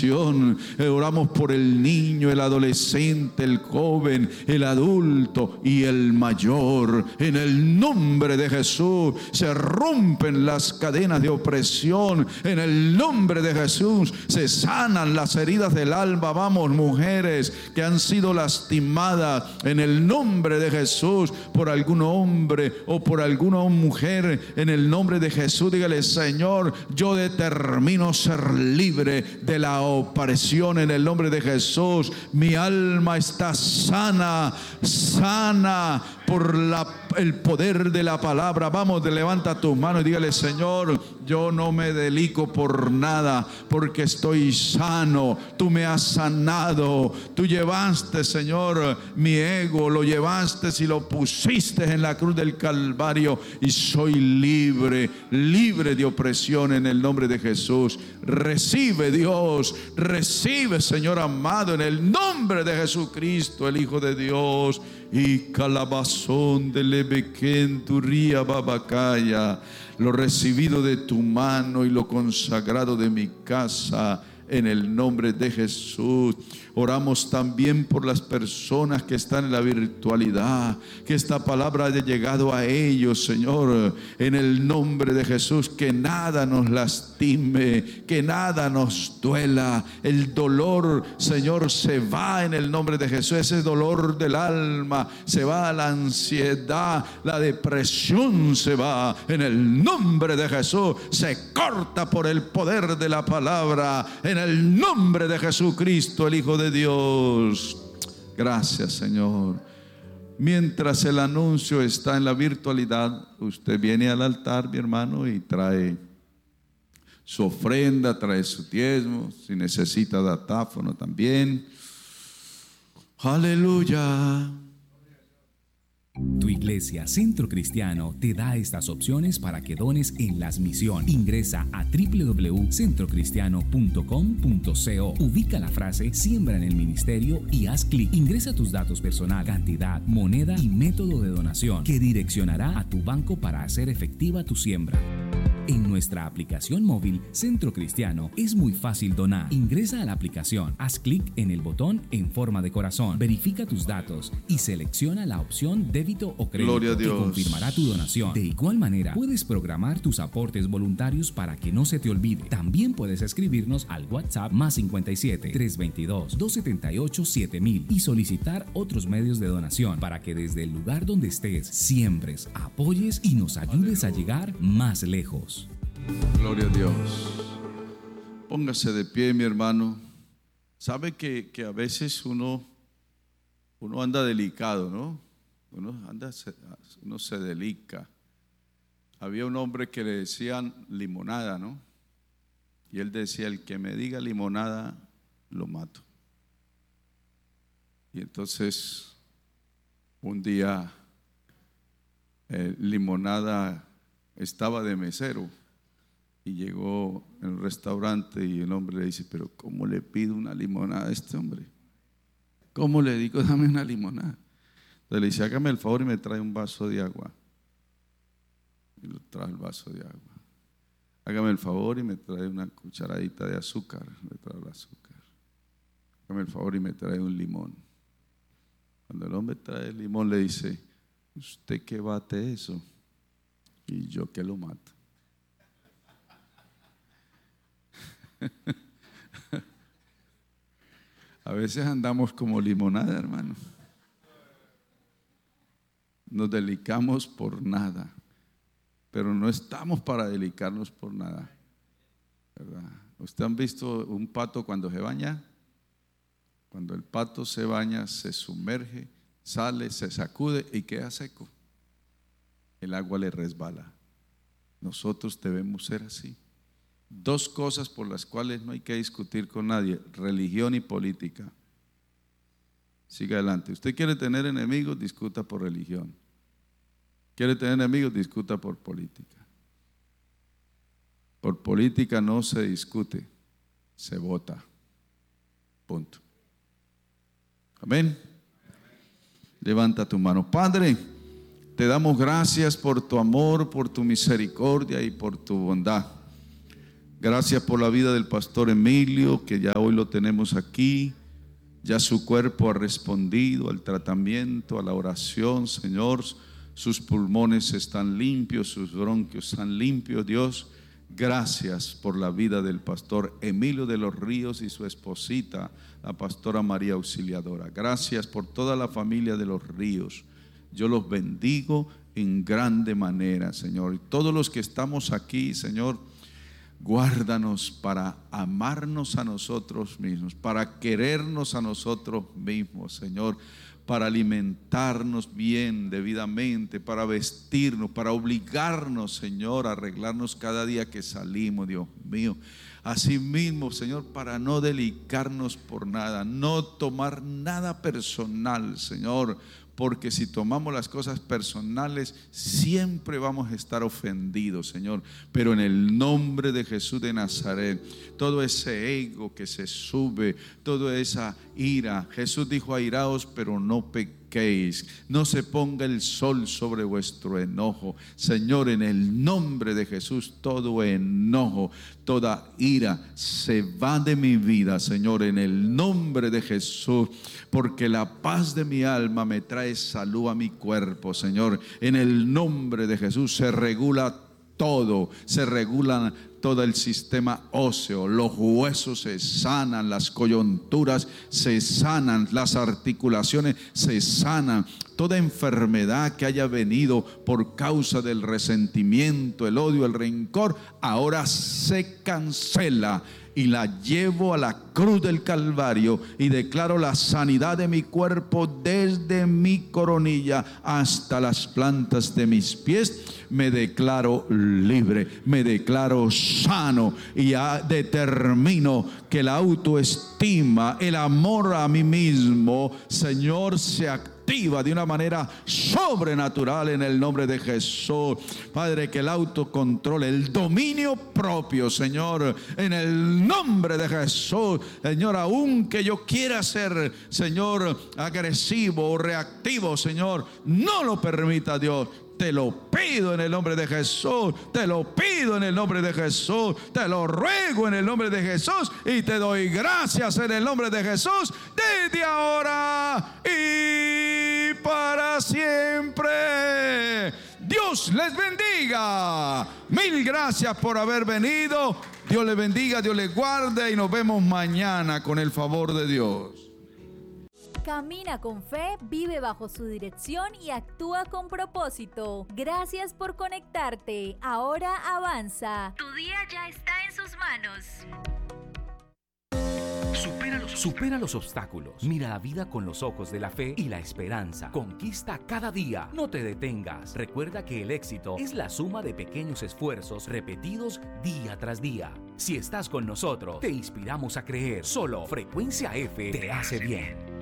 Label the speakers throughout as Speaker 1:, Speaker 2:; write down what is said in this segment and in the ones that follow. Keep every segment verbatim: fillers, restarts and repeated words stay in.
Speaker 1: opresión. Oramos por el niño, el adolescente, el joven, el adulto y el mayor. En el nombre de Jesús se rompen las cadenas de opresión. En el nombre de Jesús se sanan las heridas del alma. Vamos, mujeres que han sido lastimadas, en el nombre de Jesús, por algún hombre o por alguna mujer, en el nombre de Jesús, dígale: Señor, yo determino ser libre de la opresión en el nombre de Jesús. Mi alma está sana, sana por la, el poder de la palabra. Vamos, levanta tus manos y dígale: Señor, yo no me delico por nada, porque estoy sano. Tú me has sanado. Tú llevaste, Señor, mi ego, lo llevaste y lo pusiste en la cruz del Calvario, y soy libre, libre de opresión en el nombre de Jesús. Recibe, Dios, recibe, Señor amado, en el nombre de Jesucristo, el Hijo de Dios. Y calabazón de lebequenturía babacaya, lo recibido de tu mano y lo consagrado de mi casa, en el nombre de Jesús. Oramos también por las personas que están en la virtualidad, que esta palabra haya llegado a ellos, Señor, en el nombre de Jesús. Que nada nos lastime, que nada nos duela. El dolor, Señor, se va en el nombre de Jesús. Ese dolor del alma se va, la ansiedad, la depresión se va en el nombre de Jesús. Se corta por el poder de la palabra, en el nombre de Jesucristo, el Hijo de Dios. Gracias, Señor. Mientras el anuncio está en la virtualidad, usted viene al altar, mi hermano, y trae su ofrenda, trae su diezmo. Si necesita datáfono también. Aleluya.
Speaker 2: Tu iglesia Centro Cristiano te da estas opciones para que dones en las misiones. Ingresa a doble u doble u doble u punto centro cristiano punto com punto co. Ubica la frase "Siembra en el ministerio" y haz clic. Ingresa tus datos personal, cantidad, moneda y método de donación, que direccionará a tu banco para hacer efectiva tu siembra. En nuestra aplicación móvil Centro Cristiano es muy fácil donar. Ingresa a la aplicación, haz clic en el botón en forma de corazón, verifica tus datos y selecciona la opción débito o crédito, que confirmará tu donación. De igual manera, puedes programar tus aportes voluntarios para que no se te olvide. También puedes escribirnos al WhatsApp más cincuenta y siete, trescientos veintidós, doscientos setenta y ocho, siete mil y solicitar otros medios de donación para que desde el lugar donde estés siembres, apoyes y nos ayudes a llegar más lejos.
Speaker 1: Gloria a Dios. Póngase de pie, mi hermano. Sabe que, que a veces uno, uno anda delicado, ¿no? Uno, anda, uno se delica. Había un hombre que le decían limonada, ¿no? Y él decía: el que me diga limonada, lo mato. Y entonces, un día, eh, limonada estaba de mesero y llegó en un restaurante, y el hombre le dice: pero ¿cómo le pido una limonada a este hombre? ¿Cómo le digo dame una limonada? Entonces le dice: hágame el favor y me trae un vaso de agua. Y le trae el vaso de agua. Hágame el favor y me trae una cucharadita de azúcar. Le trae el azúcar. Hágame el favor y me trae un limón. Cuando el hombre trae el limón, le dice: ¿usted qué bate eso? Y yo que lo mato. A veces andamos como limonada, hermano. Nos delicamos por nada, pero no estamos para delicarnos por nada, ¿verdad? ¿Usted han visto un pato cuando se baña? Cuando el pato se baña, se sumerge, sale, se sacude y queda seco. El agua le resbala. Nosotros debemos ser así. Dos cosas por las cuales no hay que discutir con nadie: religión y política. Siga adelante. Usted quiere tener enemigos, discuta por religión. Quiere tener enemigos, discuta por política. Por política no se discute, se vota. Punto. Amén. Levanta tu mano. Padre, te damos gracias por tu amor, por tu misericordia y por tu bondad. Gracias por la vida del pastor Emilio, que ya hoy lo tenemos aquí. Ya su cuerpo ha respondido al tratamiento, a la oración, Señor. Sus pulmones están limpios, sus bronquios están limpios, Dios. Gracias por la vida del pastor Emilio de los Ríos y su esposita, la pastora María Auxiliadora. Gracias por toda la familia de los Ríos. Yo los bendigo en grande manera, Señor. Y todos los que estamos aquí, Señor, guárdanos para amarnos a nosotros mismos, para querernos a nosotros mismos, Señor, para alimentarnos bien, debidamente, para vestirnos, para obligarnos, Señor, a arreglarnos cada día que salimos, Dios mío. Asimismo, Señor, para no delicarnos por nada, no tomar nada personal, Señor, porque si tomamos las cosas personales, siempre vamos a estar ofendidos, Señor. Pero en el nombre de Jesús de Nazaret, todo ese ego que se sube, toda esa ira, Jesús dijo: airaos, pero no pequéis. No se ponga el sol sobre vuestro enojo. Señor, en el nombre de Jesús, todo enojo, toda ira se va de mi vida, Señor, en el nombre de Jesús, porque la paz de mi alma me trae salud a mi cuerpo, Señor. En el nombre de Jesús se regula todo, se regula todo el sistema óseo, los huesos se sanan, las coyunturas se sanan, las articulaciones se sanan. Toda enfermedad que haya venido por causa del resentimiento, el odio, el rencor, ahora se cancela. Y la llevo a la cruz del Calvario y declaro la sanidad de mi cuerpo desde mi coronilla hasta las plantas de mis pies. Me declaro libre, me declaro sano y ya determino que la autoestima, el amor a mí mismo, Señor, se activa de una manera sobrenatural en el nombre de Jesús. Padre, que el autocontrol, el dominio propio, Señor, en el nombre de Jesús, Señor, aunque yo quiera ser, Señor, agresivo o reactivo, Señor, no lo permita, Dios. Te lo pido en el nombre de Jesús, te lo pido en el nombre de Jesús, te lo ruego en el nombre de Jesús y te doy gracias en el nombre de Jesús desde ahora y para siempre. Dios les bendiga. Mil gracias por haber venido. Dios les bendiga, Dios les guarde y nos vemos mañana con el favor de Dios.
Speaker 3: Camina con fe, vive bajo su dirección y actúa con propósito. Gracias por conectarte. Ahora avanza. Tu día ya está en sus manos.
Speaker 2: Supera los, supera los obstáculos. Mira la vida con los ojos de la fe y la esperanza. Conquista cada día. No te detengas. Recuerda que el éxito es la suma de pequeños esfuerzos repetidos día tras día. Si estás con nosotros, te inspiramos a creer. Solo Frecuencia F te hace bien.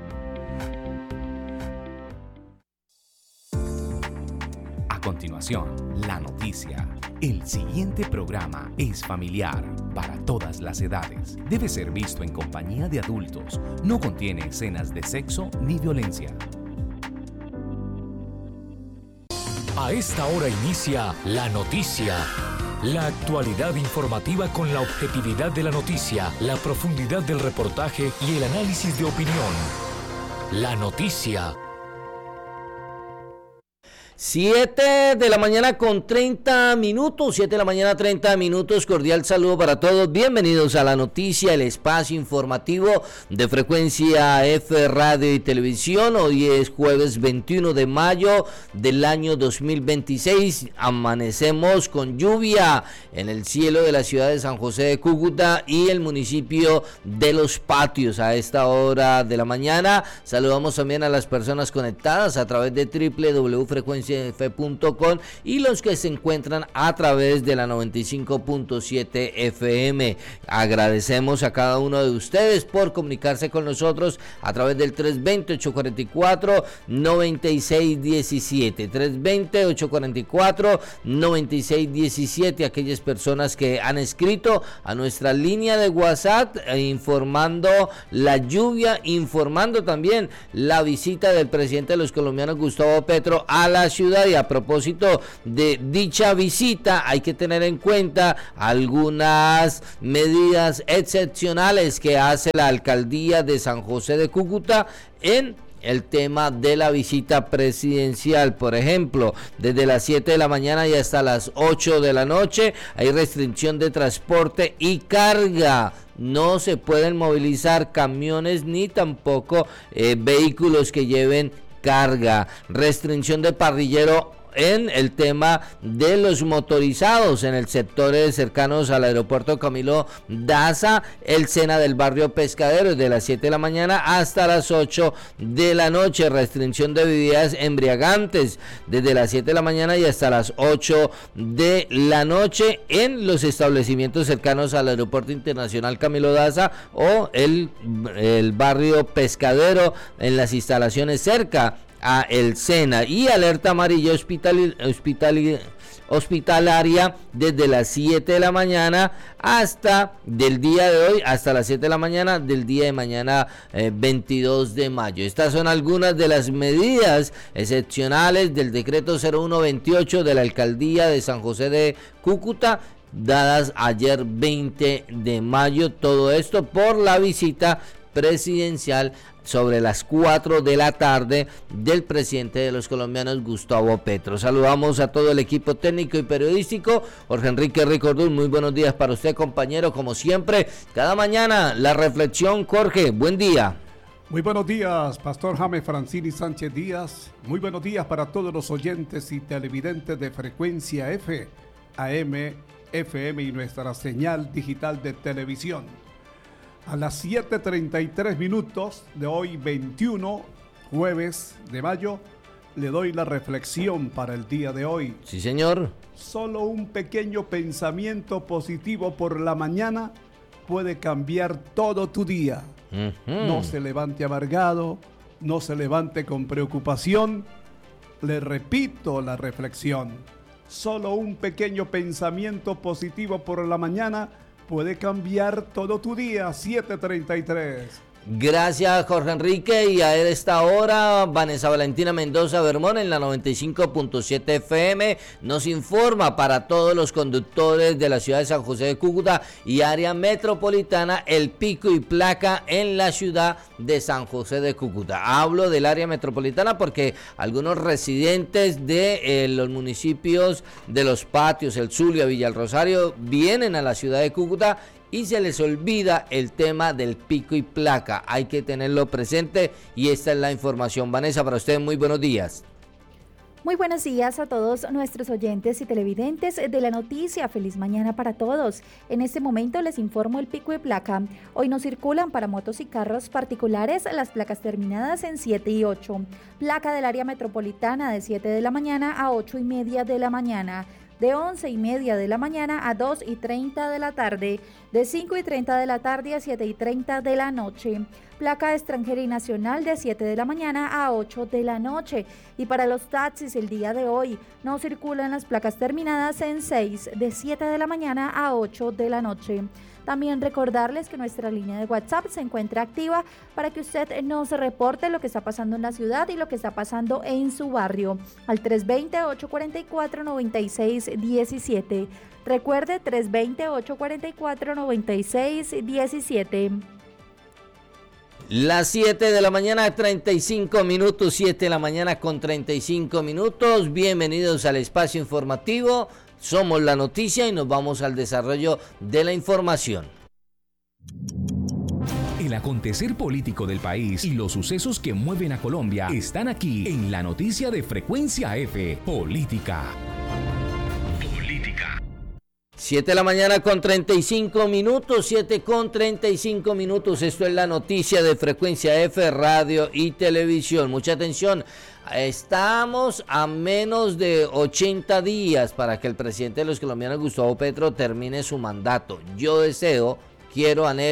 Speaker 2: A continuación, la noticia. El siguiente programa es familiar para todas las edades. Debe ser visto en compañía de adultos. No contiene escenas de sexo ni violencia.
Speaker 4: A esta hora inicia La Noticia. La actualidad informativa con la objetividad de la noticia, la profundidad del reportaje y el análisis de opinión. La Noticia.
Speaker 5: siete de la mañana con treinta minutos, siete de la mañana treinta minutos, cordial saludo para todos, bienvenidos a La Noticia, el espacio informativo de Frecuencia F Radio y Televisión. Hoy es jueves veintiuno de mayo del año dos mil veintiséis, amanecemos con lluvia en el cielo de la ciudad de San José de Cúcuta y el municipio de Los Patios a esta hora de la mañana. Saludamos también a las personas conectadas a través de doble u doble u doble u punto frecuencia f punto com y los que se encuentran a través de la noventa y cinco punto siete F M. Agradecemos a cada uno de ustedes por comunicarse con nosotros a través del tres veinte, ochocientos cuarenta y cuatro, noventa y seis diecisiete, tres veinte, ochocientos cuarenta y cuatro, noventa y seis diecisiete. Aquellas personas que han escrito a nuestra línea de WhatsApp eh, informando la lluvia, informando también la visita del presidente de los colombianos, Gustavo Petro, a la ciudad. Y a propósito de dicha visita, hay que tener en cuenta algunas medidas excepcionales que hace la alcaldía de San José de Cúcuta en el tema de la visita presidencial. Por ejemplo, desde las siete de la mañana y hasta las ocho de la noche hay restricción de transporte y carga. No se pueden movilizar camiones ni tampoco eh, vehículos que lleven carga. Restricción de parrillero en el tema de los motorizados en el sectores cercanos al aeropuerto Camilo Daza, el Sena del barrio Pescadero, desde las siete de la mañana hasta las ocho de la noche. Restricción de bebidas embriagantes desde las siete de la mañana y hasta las ocho de la noche en los establecimientos cercanos al aeropuerto internacional Camilo Daza o el, el barrio Pescadero, en las instalaciones cerca a el Sena. Y alerta amarilla hospital, hospital, hospitalaria desde las siete de la mañana hasta del día de hoy, hasta las siete de la mañana del día de mañana eh, veintidós de mayo. Estas son algunas de las medidas excepcionales del decreto cero uno veintiocho de la alcaldía de San José de Cúcuta, dadas ayer veinte de mayo. Todo esto por la visita presidencial sobre las cuatro de la tarde del presidente de los colombianos, Gustavo Petro. Saludamos a todo el equipo técnico y periodístico. Jorge Enrique Ricordul, muy buenos días para usted, compañero, como siempre, cada mañana la reflexión. Jorge, buen día.
Speaker 6: Muy buenos días, Pastor James Francini Sánchez Díaz. Muy buenos días para todos los oyentes y televidentes de Frecuencia F, A M, F M y nuestra señal digital de televisión. A las siete treinta y tres minutos de hoy, veintiuno, jueves de mayo, le doy la reflexión para el día de hoy.
Speaker 5: Sí, señor.
Speaker 6: Solo un pequeño pensamiento positivo por la mañana puede cambiar todo tu día. Uh-huh. No se levante amargado, no se levante con preocupación. Le repito la reflexión. Solo un pequeño pensamiento positivo por la mañana puede cambiar todo tu día. Siete treinta y tres.
Speaker 5: Gracias, Jorge Enrique. Y a esta hora, Vanessa Valentina Mendoza Vermón en la noventa y cinco punto siete F M nos informa para todos los conductores de la ciudad de San José de Cúcuta y área metropolitana el pico y placa en la ciudad de San José de Cúcuta. Hablo del área metropolitana porque algunos residentes de eh, los municipios de Los Patios, El Zulia, Villa El Rosario vienen a la ciudad de Cúcuta y se les olvida el tema del pico y placa. Hay que tenerlo presente y esta es la información. Vanessa, para ustedes, muy buenos días.
Speaker 7: Muy buenos días a todos nuestros oyentes y televidentes de la noticia. Feliz mañana para todos. En este momento les informo el pico y placa. Hoy no circulan para motos y carros particulares las placas terminadas en siete y ocho. Placa del área metropolitana de siete de la mañana a ocho y media de la mañana. De once y media de la mañana a dos y treinta de la tarde, de cinco y treinta de la tarde a siete y treinta de la noche. Placa extranjera y nacional de siete de la mañana a ocho de la noche. Y para los taxis el día de hoy no circulan las placas terminadas en seis, de siete de la mañana a ocho de la noche. También recordarles que nuestra línea de WhatsApp se encuentra activa para que usted nos reporte lo que está pasando en la ciudad y lo que está pasando en su barrio. Al tres dos cero, ocho cuatro cuatro, nueve seis uno siete. Recuerde, tres dos cero, ocho cuatro cuatro, nueve seis uno siete.
Speaker 5: Las siete de la mañana, treinta y cinco minutos, siete de la mañana con treinta y cinco minutos. Bienvenidos al espacio informativo. Somos la noticia y nos vamos al desarrollo de la información.
Speaker 2: El acontecer político del país y los sucesos que mueven a Colombia están aquí en la noticia de Frecuencia F, Política. Política.
Speaker 5: siete de la mañana con treinta y cinco minutos, siete con treinta y cinco minutos. Esto es la noticia de Frecuencia F, radio y televisión. Mucha atención. Estamos a menos de ochenta días para que el presidente de los colombianos, Gustavo Petro, termine su mandato. Yo deseo, quiero, anhelo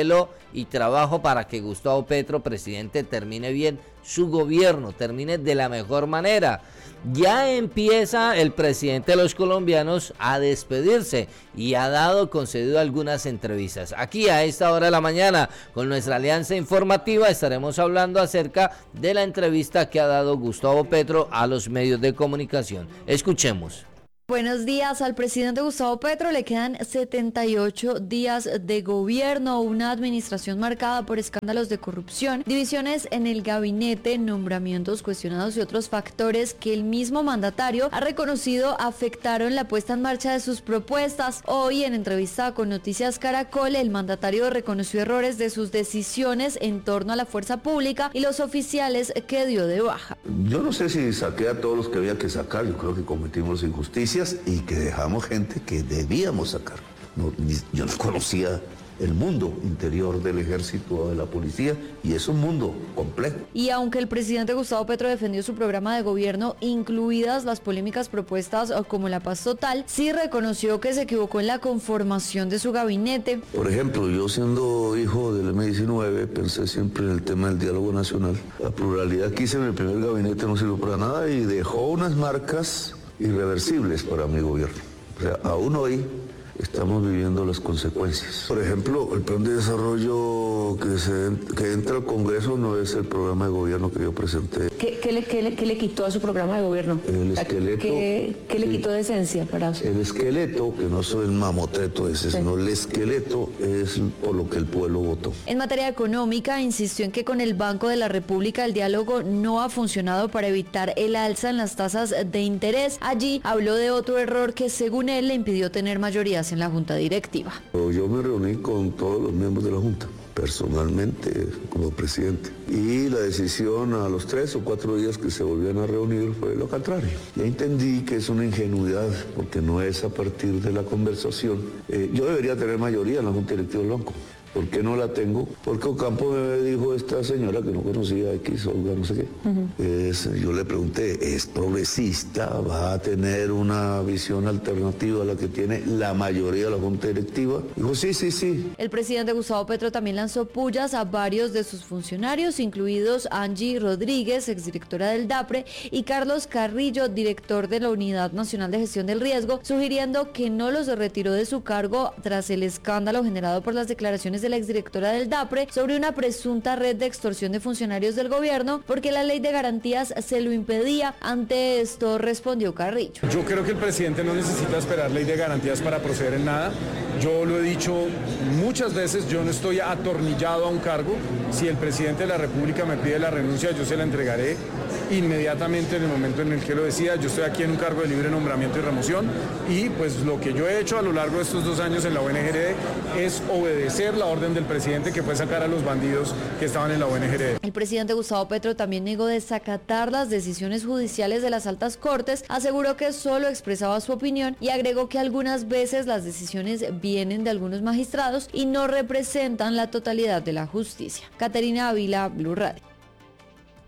Speaker 5: y trabajo para que Gustavo Petro, presidente, termine bien su gobierno, termine de la mejor manera. Ya empieza el presidente de los colombianos a despedirse y ha dado, concedido algunas entrevistas. Aquí a esta hora de la mañana, con nuestra alianza informativa, estaremos hablando acerca de la entrevista que ha dado Gustavo Petro a los medios de comunicación. Escuchemos.
Speaker 8: Buenos días. Al presidente Gustavo Petro le quedan setenta y ocho días de gobierno, una administración marcada por escándalos de corrupción, divisiones en el gabinete, nombramientos cuestionados y otros factores que el mismo mandatario ha reconocido afectaron la puesta en marcha de sus propuestas. Hoy, en entrevista con Noticias Caracol, el mandatario reconoció errores de sus decisiones en torno a la fuerza pública y los oficiales que dio de baja.
Speaker 9: Yo no sé si saqué a todos los que había que sacar, yo creo que cometimos injusticias y que dejamos gente que debíamos sacar. No, ni, yo no conocía el mundo interior del ejército o de la policía, y es un mundo complejo.
Speaker 8: Y aunque el presidente Gustavo Petro defendió su programa de gobierno, incluidas las polémicas propuestas como la paz total, sí reconoció que se equivocó en la conformación de su gabinete.
Speaker 9: Por ejemplo, yo siendo hijo del eme diecinueve, pensé siempre en el tema del diálogo nacional. La pluralidad que hice en el primer gabinete no sirvió para nada y dejó unas marcas irreversibles para mi gobierno. O sea, aún hoy estamos viviendo las consecuencias. Por ejemplo, el plan de desarrollo que, se, que entra al Congreso no es el programa de gobierno que yo presenté.
Speaker 10: ¿Qué, qué, le, qué, le, ¿Qué le quitó a su programa de gobierno?
Speaker 9: El esqueleto.
Speaker 10: ¿Qué, qué le quitó de esencia para eso?
Speaker 9: El esqueleto, que no soy el mamotreto ese, sí. sino el esqueleto es por lo que el pueblo votó.
Speaker 8: En materia económica, insistió en que con el Banco de la República el diálogo no ha funcionado para evitar el alza en las tasas de interés. Allí habló de otro error que, según él, le impidió tener mayorías en la Junta Directiva.
Speaker 9: Yo me reuní con todos los miembros de la Junta, personalmente como presidente, y la decisión a los tres o cuatro días que se volvían a reunir fue lo contrario. Ya entendí que es una ingenuidad, porque no es a partir de la conversación. Eh, yo debería tener mayoría en la Junta Directiva del Banco. ¿Por qué no la tengo? Porque Ocampo me dijo esta señora que no conocía X, Olga, no sé qué. Uh-huh. es, yo le pregunté, ¿es progresista? ¿Va a tener una visión alternativa a la que tiene la mayoría de la Junta Directiva? Dijo, sí, sí, sí.
Speaker 8: El presidente Gustavo Petro también lanzó pullas a varios de sus funcionarios, incluidos Angie Rodríguez, exdirectora del DAPRE, y Carlos Carrillo, director de la Unidad Nacional de Gestión del Riesgo, sugiriendo que no los retiró de su cargo tras el escándalo generado por las declaraciones de la exdirectora del DAPRE sobre una presunta red de extorsión de funcionarios del gobierno, porque la ley de garantías se lo impedía. Ante esto respondió Carrillo.
Speaker 11: Yo creo que el presidente no necesita esperar ley de garantías para proceder en nada. Yo lo he dicho muchas veces, yo no estoy atornillado a un cargo. Si el presidente de la República me pide la renuncia, yo se la entregaré inmediatamente en el momento en el que lo decida. Yo estoy aquí en un cargo de libre nombramiento y remoción, y pues lo que yo he hecho a lo largo de estos dos años en la O N G R D es obedecer la orden del presidente, que fue sacar a los bandidos que estaban en la O N G R D.
Speaker 8: El presidente Gustavo Petro también negó desacatar las decisiones judiciales de las altas cortes, aseguró que solo expresaba su opinión y agregó que algunas veces las decisiones vienen de algunos magistrados y no representan la totalidad de la justicia. Caterina Ávila, Blue Radio.